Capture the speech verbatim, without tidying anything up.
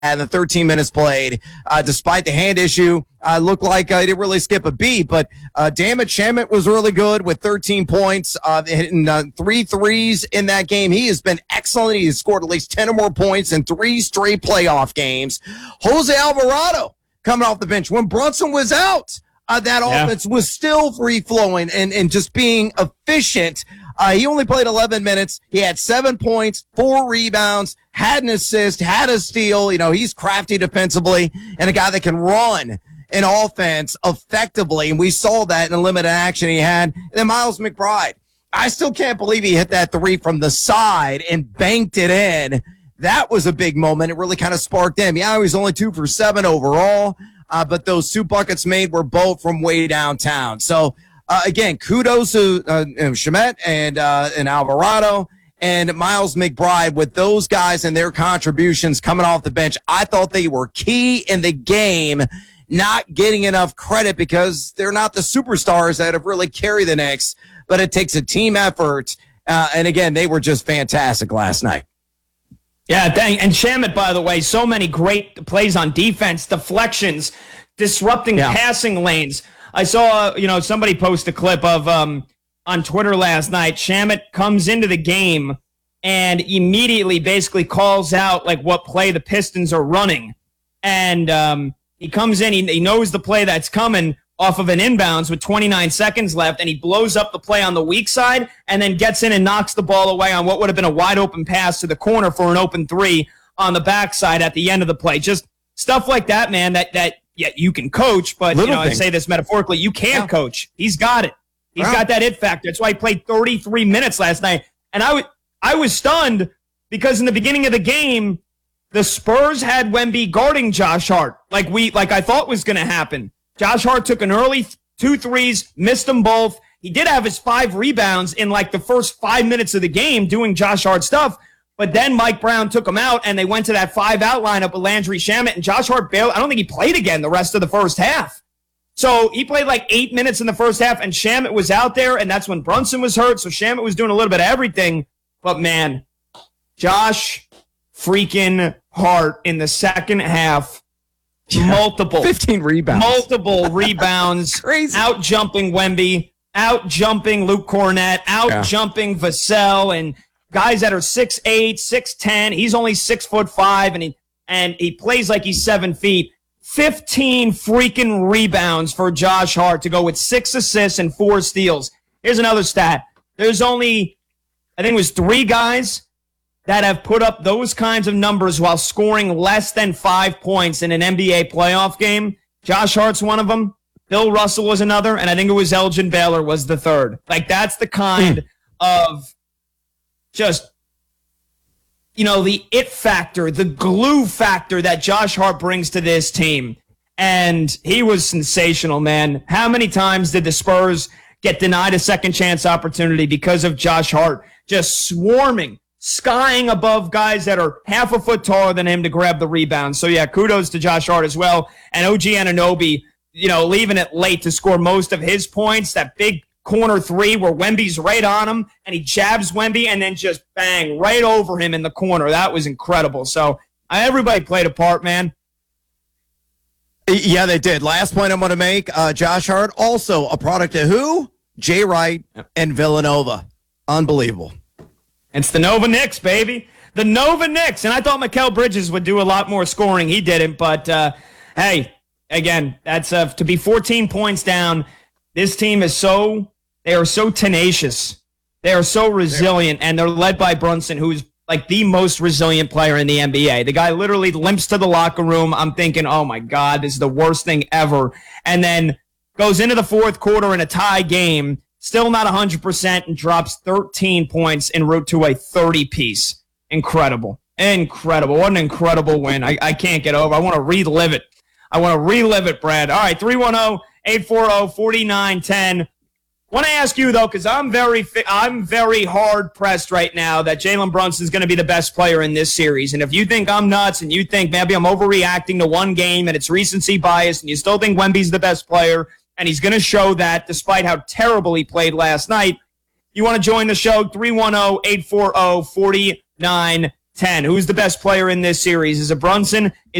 and the thirteen minutes played, uh, despite the hand issue, uh, looked like uh, he didn't really skip a beat. But uh, Dammit Shamet was really good with thirteen points, uh, hitting uh, three threes in that game. He has been excellent. He has scored at least ten or more points in three straight playoff games. Jose Alvarado coming off the bench. When Brunson was out, uh, that yeah. offense was still free-flowing and, and just being efficient. Uh, he only played eleven minutes. He had seven points, four rebounds, had an assist, had a steal. You know, he's crafty defensively and a guy that can run an offense effectively. And we saw that in the limited action he had. And then Miles McBride. I still can't believe he hit that three from the side and banked it in. That was a big moment. It really kind of sparked him. Yeah, he was only two for seven overall, uh, but those two buckets made were both from way downtown. So, Uh, again, kudos to uh, Shamet and uh, and Alvarado and Miles McBride with those guys and their contributions coming off the bench. I thought they were key in the game, not getting enough credit because they're not the superstars that have really carried the Knicks, but it takes a team effort. Uh, and, again, they were just fantastic last night. Yeah, dang. And Shamet, by the way, so many great plays on defense, deflections, disrupting yeah. passing lanes. I saw, you know, somebody post a clip of um, on Twitter last night. Shamet comes into the game and immediately basically calls out like what play the Pistons are running. And um, he comes in, he, he knows the play that's coming off of an inbounds with twenty-nine seconds left, and he blows up the play on the weak side and then gets in and knocks the ball away on what would have been a wide open pass to the corner for an open three on the backside at the end of the play. Just stuff like that, man, that that yeah, you can coach, but Little you know, thing. I say this metaphorically, you can't yeah. coach. He's got it. He's wow. got that it factor. That's why he played thirty-three minutes last night. And I, w- I was stunned because in the beginning of the game, the Spurs had Wemby guarding Josh Hart like we like I thought was going to happen. Josh Hart took an early th- two threes, missed them both. He did have his five rebounds in like the first five minutes of the game doing Josh Hart stuff. But then Mike Brown took him out, and they went to that five-out lineup with Landry Shamet, and Josh Hart barely, I don't think he played again the rest of the first half. So he played like eight minutes in the first half, and Shamet was out there, and that's when Brunson was hurt, so Shamet was doing a little bit of everything. But, man, Josh freaking Hart in the second half, yeah. multiple. fifteen rebounds. Multiple rebounds. Crazy. Out-jumping Wemby, out-jumping Luke Cornett, out-jumping yeah. Vassell, and guys that are six eight, six ten. He's only six foot five, and he and he plays like he's seven feet. Fifteen freaking rebounds for Josh Hart to go with six assists and four steals. Here's another stat. There's only, I think it was three guys that have put up those kinds of numbers while scoring less than five points in an N B A playoff game. Josh Hart's one of them. Bill Russell was another, and I think it was Elgin Baylor was the third. Like, that's the kind of just, you know, the it factor, the glue factor that Josh Hart brings to this team. And he was sensational, man. How many times did the Spurs get denied a second chance opportunity because of Josh Hart just swarming, skying above guys that are half a foot taller than him to grab the rebound? So, yeah, kudos to Josh Hart as well. And O G Anunoby, you know, leaving it late to score most of his points, that big corner three where Wemby's right on him and he jabs Wemby and then just bang right over him in the corner. That was incredible. So uh, everybody played a part, man. Yeah, they did. Last point I'm going to make, uh, Josh Hart, also a product of who? Jay Wright and Villanova. Unbelievable. It's the Nova Knicks, baby. The Nova Knicks. And I thought Mikal Bridges would do a lot more scoring. He didn't. But, uh, hey, again, that's uh, to be fourteen points down. This team is so, they are so tenacious. They are so resilient, and they're led by Brunson, who's like the most resilient player in the N B A. The guy literally limps to the locker room. I'm thinking, oh my God, this is the worst thing ever. And then goes into the fourth quarter in a tie game, still not one hundred percent, and drops thirteen points en route to a thirty-piece. Incredible. Incredible. What an incredible win. I, I can't get over. I want to relive it. I want to relive it, Brad. All right, three one zero, eight four zero, four nine one zero. Want to ask you, though, because I'm very I'm very hard-pressed right now that Jalen Brunson is going to be the best player in this series. And if you think I'm nuts and you think maybe I'm overreacting to one game and it's recency bias and you still think Wemby's the best player and he's going to show that despite how terrible he played last night, you want to join the show, three one zero, eight four zero, four nine one ten. Who's the best player in this series? Is it Brunson?